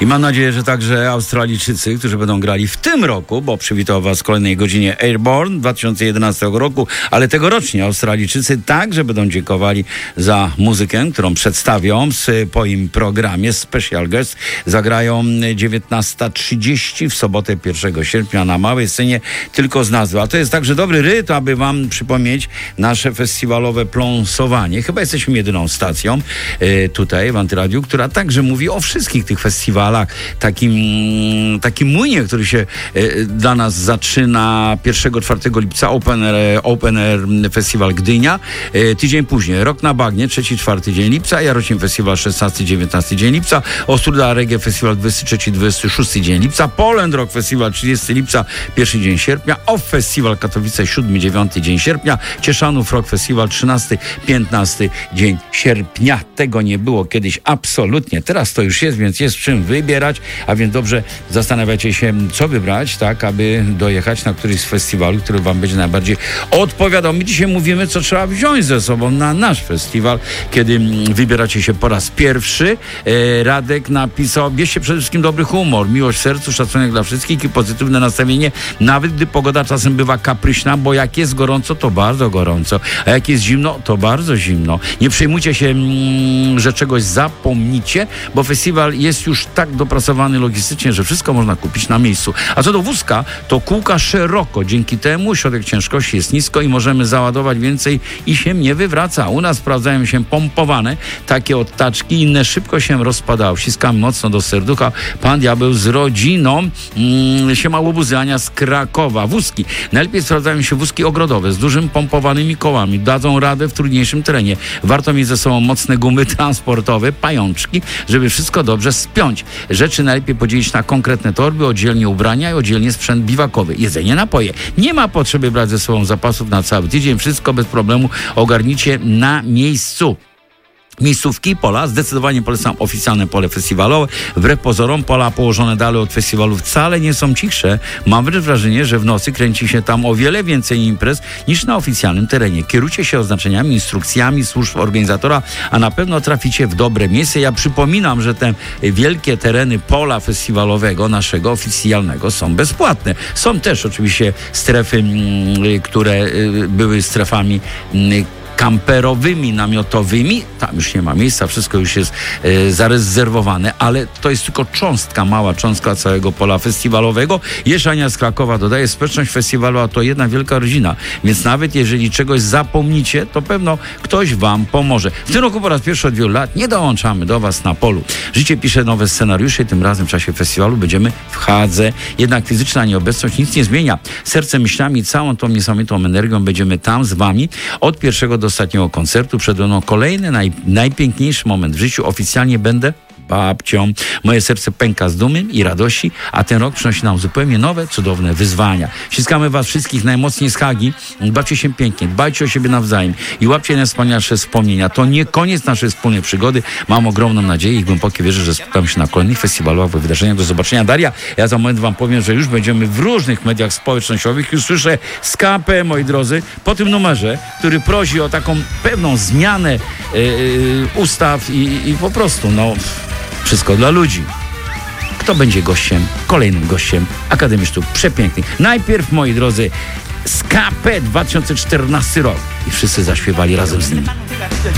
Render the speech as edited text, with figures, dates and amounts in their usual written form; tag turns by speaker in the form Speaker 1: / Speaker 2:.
Speaker 1: I mam nadzieję, że także Australijczycy, którzy będą grali w tym roku, bo przywitał was w kolejnej godzinie Airborne 2011 roku, ale tegorocznie Australijczycy także będą dziękowali za muzykę, którą przedstawią w swoim programie Special Guest. Zagrają 19:30 w sobotę 1 sierpnia na małej scenie, tylko z nazwy. A to jest także dobry rytm, aby wam przypomnieć nasze festiwalowe pląsowanie. Chyba jesteśmy jedyną stacją tutaj w Antyradiu, która także mówi o wszystkich tych festiwalach. Takim młynie, który się dla nas zaczyna 1-4 lipca, Open Air Festiwal Gdynia. Tydzień później Rok na Bagnie, 3-4 dzień lipca, Jarocin Festiwal 16-19 dzień lipca, Ostruda Reggae Festiwal 23-26 dzień lipca, Poland Rock Festiwal 30 lipca, 1 dzień sierpnia, Off Festiwal Katowice 7-9 dzień sierpnia, Cieszanów Rock Festiwal 13-15 dzień sierpnia. Tego nie było kiedyś absolutnie. Teraz to już jest, więc jest czym wybierać, a więc dobrze zastanawiacie się, co wybrać, tak, aby dojechać na któryś z festiwalu, który wam będzie najbardziej odpowiadał. My dzisiaj mówimy, co trzeba wziąć ze sobą na nasz festiwal, kiedy wybieracie się po raz pierwszy. Radek napisał: bierzcie przede wszystkim dobry humor, miłość w sercu, szacunek dla wszystkich i pozytywne nastawienie, nawet gdy pogoda czasem bywa kapryśna, bo jak jest gorąco, to bardzo gorąco, a jak jest zimno, to bardzo zimno. Nie przejmujcie się, że czegoś zapomnicie, bo festiwal jest już tak dopracowany logistycznie, że wszystko można kupić na miejscu. A co do wózka, to kółka szeroko. Dzięki temu środek ciężkości jest nisko i możemy załadować więcej i się nie wywraca. U nas sprawdzają się pompowane takie odtaczki, inne szybko się rozpadały. Wciskamy mocno do serducha. Pan Diabeł z rodziną. Siema łobuzy, Ania z Krakowa. Wózki. Najlepiej sprawdzają się wózki ogrodowe z dużym pompowanymi kołami. Dadzą radę w trudniejszym terenie. Warto mieć ze sobą mocne gumy transportowe, pajączki, żeby wszystko dobrze spiąć. Rzeczy najlepiej podzielić na konkretne torby, oddzielnie ubrania i oddzielnie sprzęt biwakowy. Jedzenie, napoje. Nie ma potrzeby brać ze sobą zapasów na cały tydzień. Wszystko bez problemu ogarnicie na miejscu. Miejscówki i pola. Zdecydowanie polecam oficjalne pole festiwalowe. Wbrew pozorom pola położone dalej od festiwalu wcale nie są cichsze. Mam wręcz wrażenie, że w nocy kręci się tam o wiele więcej imprez niż na oficjalnym terenie. Kierujcie się oznaczeniami, instrukcjami służb organizatora, a na pewno traficie w dobre miejsce. Ja przypominam, że te wielkie tereny pola festiwalowego naszego oficjalnego są bezpłatne. Są też oczywiście strefy, które były strefami kamperowymi, namiotowymi. Tam już nie ma miejsca, wszystko już jest zarezerwowane, ale to jest tylko cząstka, mała cząstka całego pola festiwalowego. Ania z Krakowa dodaje: społeczność festiwalu, a to jedna wielka rodzina, więc nawet jeżeli czegoś zapomnicie, to pewno ktoś wam pomoże. W tym roku po raz pierwszy od wielu lat nie dołączamy do was na polu. Życie pisze nowe scenariusze i tym razem w czasie festiwalu będziemy w Hadze. Jednak fizyczna nieobecność nic nie zmienia. Sercem, myślami, całą tą niesamowitą energią będziemy tam z wami od pierwszego do ostatniego koncertu. Przed mną kolejny, najpiękniejszy moment w życiu. Oficjalnie będę babcią. Moje serce pęka z dumy i radości, a ten rok przynosi nam zupełnie nowe, cudowne wyzwania. Ściskamy was wszystkich najmocniej z Hagi. Bawcie się pięknie, dbajcie o siebie nawzajem i łapcie najwspanialsze wspomnienia. To nie koniec naszej wspólnej przygody. Mam ogromną nadzieję i głębokie wierzę, że spotkamy się na kolejnych festiwalowych wydarzeniach. Do zobaczenia. Daria, ja za moment wam powiem, że już będziemy w różnych mediach społecznościowych. Już słyszę skapę, moi drodzy, po tym numerze, który prosi o taką pewną zmianę ustaw i po prostu, wszystko dla ludzi. Kto będzie gościem, kolejnym gościem Akademii Sztuk Przepięknych? Najpierw, moi drodzy, Skapę 2014 rok. I wszyscy zaśpiewali razem z nim.